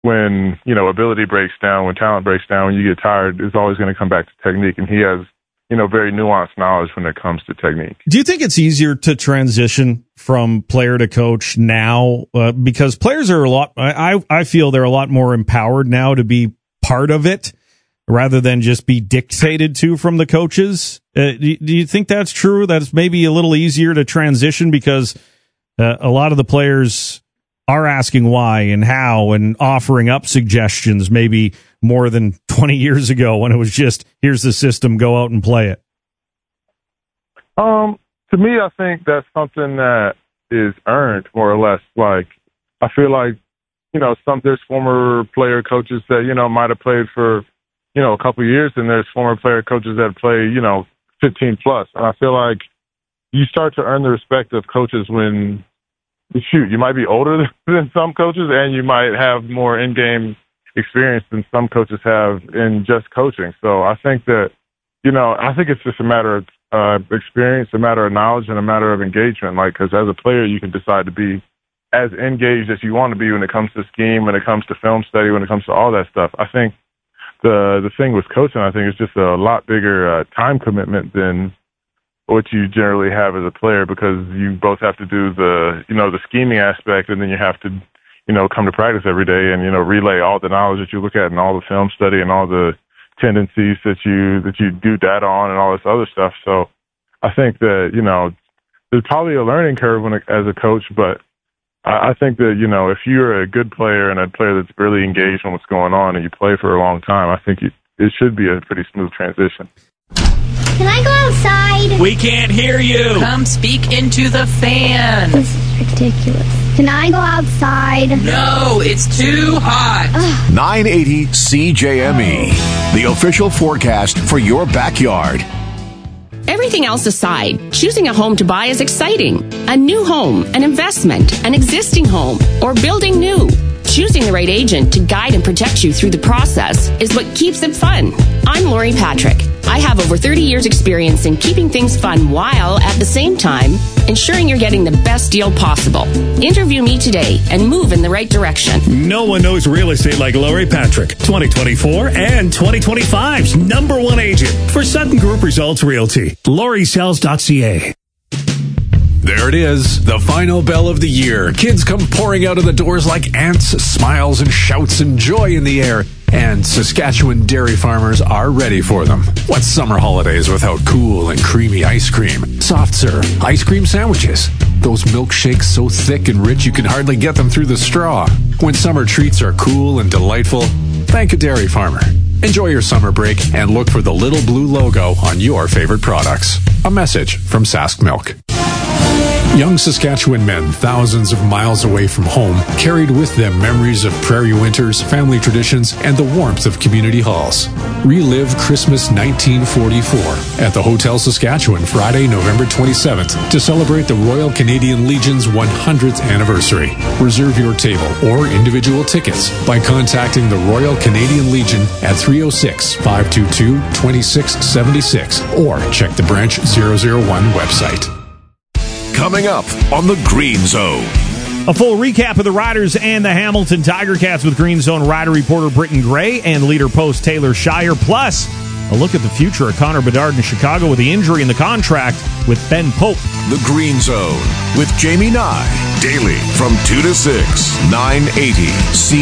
when, ability breaks down, when talent breaks down, when you get tired, it's always going to come back to technique. And he has, very nuanced knowledge when it comes to technique. Do you think it's easier to transition from player to coach now? Because players are I feel they're a lot more empowered now to be part of it rather than just be dictated to from the coaches. Do you think that's true? That it's maybe a little easier to transition because a lot of the players are asking why and how and offering up suggestions maybe more than 20 years ago when it was just, here's the system, go out and play it? To me, I think that's something that is earned more or less. Like, I feel like, there's former player coaches that, might have played for, a couple of years, and there's former player coaches that play, 15 plus. And I feel like you start to earn the respect of coaches when, you might be older than some coaches, and you might have more in-game experience than some coaches have in just coaching. So I think that, I think it's just a matter of experience, a matter of knowledge, and a matter of engagement. Like, because as a player, you can decide to be as engaged as you want to be when it comes to scheme, when it comes to film study, when it comes to all that stuff. I think the thing with coaching, I think, is just a lot bigger time commitment than what you generally have as a player, because you both have to do the scheming aspect, and then you have to, come to practice every day and, relay all the knowledge that you look at and all the film study and all the tendencies that you do data on and all this other stuff. So I think that, there's probably a learning curve as a coach, but I think that, if you're a good player and a player that's really engaged in what's going on and you play for a long time, I think it should be a pretty smooth transition. Can I go outside? We can't hear you. Come speak into the fan. This is ridiculous. Can I go outside? No, it's too hot. 980 CJME, the official forecast for your backyard. Everything else aside, choosing a home to buy is exciting. A new home, an investment, an existing home, or building new. Choosing the right agent to guide and protect you through the process is what keeps it fun. I'm Lori Patrick. I have over 30 years experience in keeping things fun while, at the same time, ensuring you're getting the best deal possible. Interview me today and move in the right direction. No one knows real estate like Lori Patrick, 2024 and 2025's #1 agent for Sutton Group Results Realty. LoriSells.ca. There it is, the final bell of the year. Kids come pouring out of the doors like ants, smiles and shouts and joy in the air. And Saskatchewan dairy farmers are ready for them. What's summer holidays without cool and creamy ice cream, soft serve, ice cream sandwiches, those milkshakes so thick and rich you can hardly get them through the straw? When summer treats are cool and delightful, thank a dairy farmer. Enjoy your summer break and look for the little blue logo on your favorite products. A message from Sask Milk. Young Saskatchewan men thousands of miles away from home carried with them memories of prairie winters, family traditions, and the warmth of community halls. Relive Christmas 1944 at the Hotel Saskatchewan Friday, November 27th to celebrate the Royal Canadian Legion's 100th anniversary. Reserve your table or individual tickets by contacting the Royal Canadian Legion at 306-522-2676 or check the Branch 001 website. Coming up on the Green Zone. A full recap of the Riders and the Hamilton Tiger Cats with Green Zone Rider reporter Britton Gray and leader post Taylor Shire. Plus, a look at the future of Connor Bedard in Chicago with the injury in the contract with Ben Pope. The Green Zone with Jamie Nye. Daily from 2 to 6, 980 C.